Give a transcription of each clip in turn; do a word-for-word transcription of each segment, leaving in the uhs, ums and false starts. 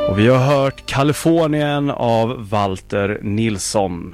Och vi har hört Kalifornien av Walter Nilsson.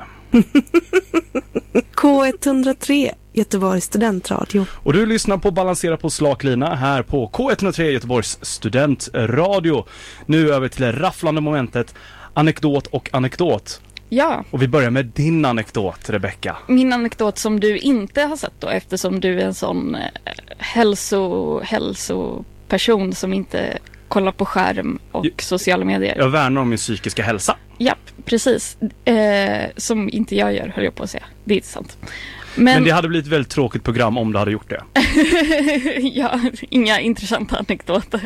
K ett noll tre, Göteborgs studentradio. Och du lyssnar på Balansera på slaklina här på K ett noll tre, Göteborgs studentradio. Nu över till det rafflande momentet, anekdot och anekdot. Ja. Och vi börjar med din anekdot, Rebecca. Min anekdot som du inte har sett då, eftersom du är en sån eh, hälso, hälsoperson som inte kollar på skärm och jag, sociala medier. Jag värnar om min psykiska hälsa. Ja, precis. Eh, som inte jag gör, höll jag på att säga. Det är inte sant. Men, Men det hade blivit ett väldigt tråkigt program om du hade gjort det. Ja, inga intressanta anekdoter.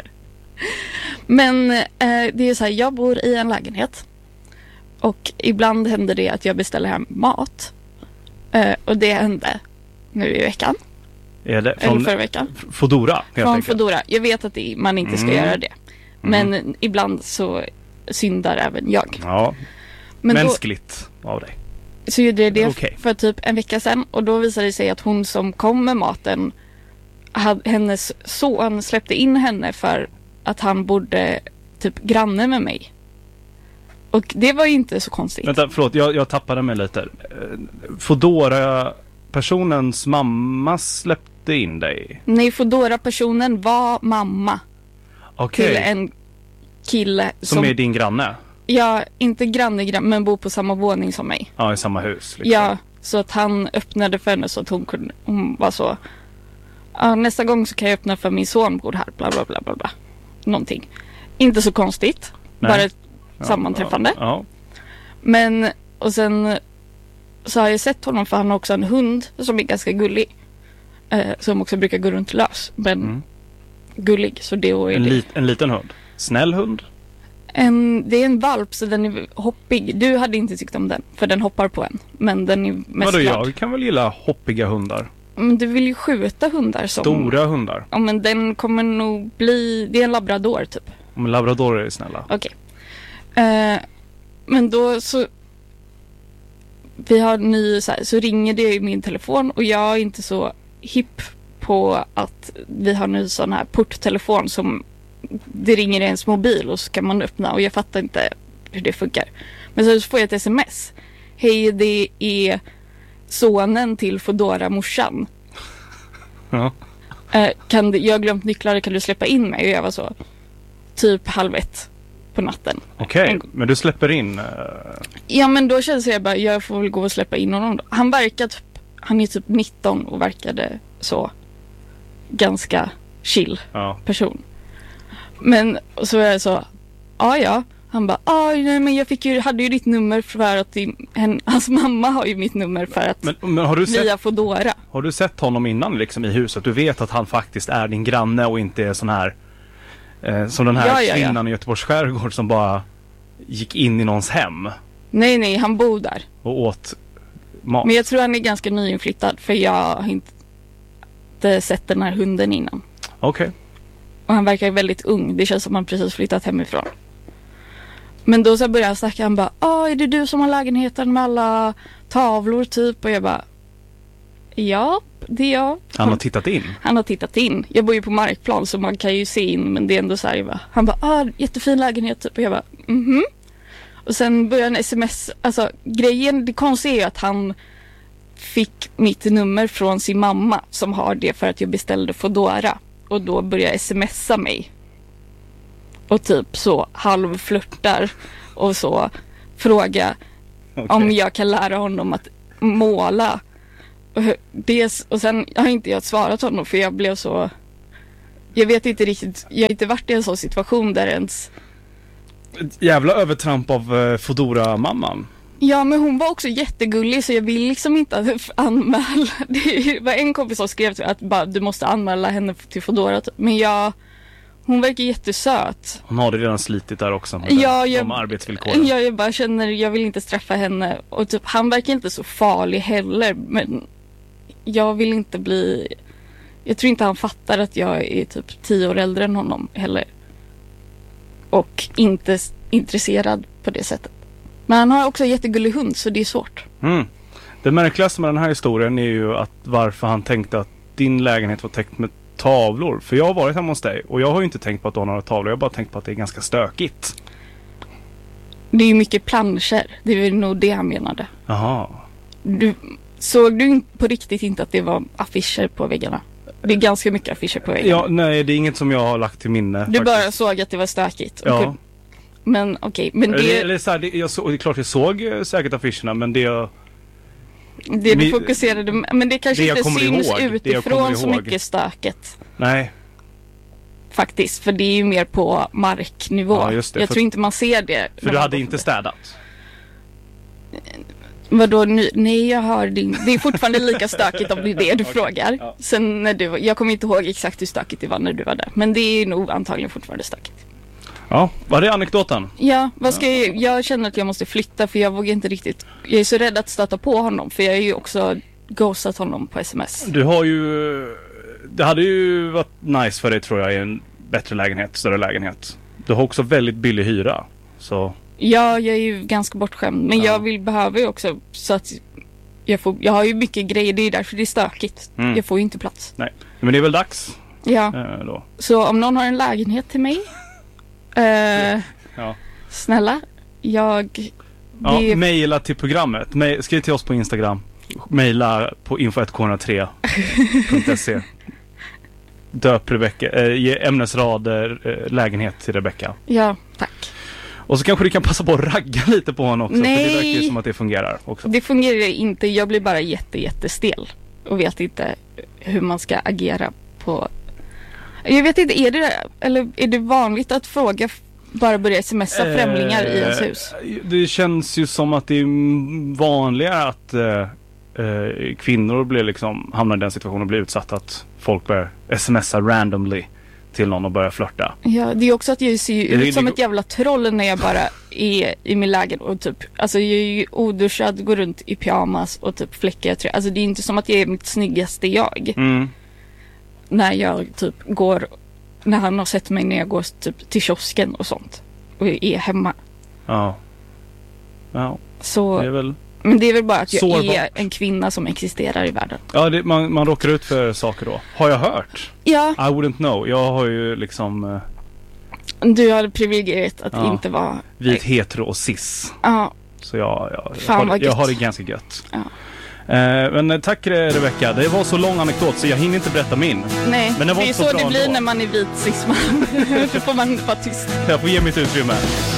Men eh, det är så här, jag bor i en lägenhet. Och ibland händer det att jag beställer hem mat. Eh, och det hände nu i veckan. Är det från Eller förra veckan. Foodora, helt Från enkelt. Foodora. Jag vet att det, man inte ska Mm. göra det. Men Mm. ibland så syndar även jag. Ja, Men mänskligt då, av dig. så gjorde det det Okay. för typ en vecka sedan. Och då visade det sig att hon som kom med maten, hade, hennes son släppte in henne för att han bodde typ granne med mig. Och det var ju inte så konstigt. Vänta, förlåt, jag, jag tappade mig lite. Eh, Foodora-personens mamma släppte in dig. Nej, Foodora-personen var mamma Okej, till en kille som, som, är din granne? ja, inte granne, granne men bor på samma våning som mig. Ja, i samma hus. Liksom. Ja, så att han öppnade för henne så att hon kunde, hon var så, ja, nästa gång så kan jag öppna för min son bor här, bla bla bla bla bla. Någonting. Inte så konstigt. Nej. Bara ett Ja, sammanträffande. Ja, ja. Men, och sen så har jag sett honom för han har också en hund som är ganska gullig. Eh, som också brukar gå runt lös. Men Mm. gullig, så det är En, det. lit, en liten hund. Snäll hund. En, det är en valp så den är hoppig. Du hade inte tyckt om den, för den hoppar på en. Men den är mest Vadå, glad. jag kan väl gilla hoppiga hundar. Men du vill ju skjuta hundar som... Stora hundar. Ja, men den kommer nog bli... Det är en labrador typ. Men labradorer är snälla. Okej. Eh, men då så... Vi har ny... Så, här, så ringer det i min telefon och jag är inte så hipp på att vi har ny sån här porttelefon som... Det ringer i ens mobil och så kan man öppna och jag fattar inte hur det funkar. Men så får jag ett sms. Hej, det är sonen till Foodora-morsan. Ja. Eh, kan du, jag har glömt nycklar, kan du släppa in mig? Och jag var så typ halv ett på natten. Okej, En- men du släpper in... Uh... Ja, men då känns jag bara, jag får väl gå och släppa in honom då. Han verkar typ, han är typ nitton och verkade så ganska chill Ja. person. Men så är jag så, ja ja. Han bara, ja nej men jag fick ju, hade ju ditt nummer för att din, hen, hans mamma har ju mitt nummer för att Men, men har, du sett, via Foodora. har du sett honom innan liksom i huset? Du vet att han faktiskt är din granne och inte är sån här... Eh, som den här Ja, ja, ja. kvinnan i Göteborgs skärgård som bara gick in i någons hem Nej nej, han bor där. och åt mat. Men jag tror han är ganska nyinflyttad för jag har inte sett den här hunden innan. Okej. Och han verkar väldigt ung. Det känns som han precis flyttat hemifrån. Men då så började han snacka. Han bara, ah, är det du som har lägenheten med alla tavlor typ? Och jag bara, ja, det är jag. Han har tittat in. Han har tittat in. Jag bor ju på markplan så man kan ju se in. Men det är ändå så här, jag bara, han bara, ah, jättefin lägenhet typ. Och jag bara, mhm. Och sen började han sms. Alltså grejen, det konstiga är ju att han fick mitt nummer från sin mamma. Som har det för att jag beställde Foodora. Och då började smsa mig. Och typ så halvflörtar. Och så fråga Okay. om jag kan lära honom att måla. Och, det, och sen har inte jag svarat honom för jag blev så... Jag vet inte riktigt, jag har inte varit i en sån situation där ens... Ett jävla övertramp av uh, Foodora-mamman. Ja, men hon var också jättegullig så jag vill liksom inte anmäla. Det var en kompis som skrev att bara, du måste anmäla henne till Foodora. Men jag... Hon verkar jättesöt. Hon har det redan slitit där också med Ja, den, jag, de arbetsvillkoren. Ja, jag bara känner, jag vill inte straffa henne. Och typ, han verkar inte så farlig heller. Men jag vill inte bli... Jag tror inte han fattar att jag är typ tio år äldre än honom heller. Och inte s- intresserad på det sättet. Men han har också en jättegullig hund så det är svårt. Mm. Det märkligaste med den här historien är ju att varför han tänkte att din lägenhet var täckt med tavlor. För jag har varit hemma hos dig och jag har ju inte tänkt på att du har några tavlor. Jag har bara tänkt på att det är ganska stökigt. Det är ju mycket planscher. Det är nog det han menade. Jaha. Du, såg du på riktigt inte att det var affischer på väggarna? Det är ganska mycket affischer på väggarna. Ja, nej, det är inget som jag har lagt till minne. Du faktiskt. bara såg att det var stökigt. Ja. Men okej, okay, men det... Eller, eller så här, det, jag så, det är klart jag såg eh, säkert affischerna, men det jag... Det du Ni, fokuserade... Men det kanske det inte syns ihåg, utifrån så mycket stöket. Nej. Faktiskt, för det är ju mer på marknivå. Ja, just det, jag för, tror inte man ser det. För du hade inte städat? Vadå, ny, nej jag hör din. Det är fortfarande lika stökigt om det är det du okay, frågar. Ja. Sen när du, jag kommer inte ihåg exakt hur stökigt det var när du var där. Men det är nog antagligen fortfarande stökigt. Ja, var det anekdoten? Ja, vad ska jag, jag känner att jag måste flytta för jag vågar inte riktigt. Jag är så rädd att stöta på honom för jag är ju också ghostat honom på sms. Du har ju, det hade ju varit nice för dig tror jag i en bättre lägenhet, större lägenhet. Du har också väldigt billig hyra, så... Ja, jag är ju ganska bortskämd. Men ja. jag vill behöver ju också så att jag får, jag har ju mycket grejer, det är därför det är stökigt. Mm. Jag får ju inte plats. Nej, men det är väl dags. Ja, eh, då. Så om någon har en lägenhet till mig eh, ja. snälla, jag ja, det... mejla till programmet. Mail, skriv till oss på Instagram. Mejla på info ett k noll tre punkt se. Döp Rebecka, eh, ge ämnesrader eh, lägenhet till Rebecka. Ja, tack. Och så kanske du kan passa på att ragga lite på honom också. Nej. För det verkar ju som att det fungerar också. Det fungerar inte. Jag blir bara jätte, jättestel. Och vet inte hur man ska agera på... Jag vet inte, är det, eller är det vanligt att fråga bara börja smsa eh, främlingar i ens hus? Det känns ju som att det är vanligare att eh, eh, kvinnor blir liksom, hamnar i den situationen och blir utsatta att folk börjar smsa randomly till någon och börja flirta. Ja, det är också att jag ser ju ut som ett jävla troll när jag bara är i min lägenhet och typ, alltså jag är ju oduschad, går runt i pyjamas och typ fläckar jag trä. Alltså det är inte som att jag är mitt snyggaste jag. Mm. När jag typ går, när han har sett mig när jag går typ till kiosken och sånt och är hemma. Ja. Ja. Så, det är väl... men det är väl bara att jag sårbart. Är en kvinna som existerar i världen. Ja, det, man, man råkar ut för saker då. Har jag hört? Ja. I wouldn't know. Jag har ju liksom... Uh, du har privilegiet att ja, inte vara... vit, hetero och cis. Ja. Så jag, jag, Fan, jag, har, jag har det ganska gött. Ja. Uh, men tack Rebecka. Det var så lång anekdot så jag hinner inte berätta min. Nej, men det, var det är så, så så det blir ändå. När man är vit cis man. Då får man vara tyst. Jag får ge mitt utrymme.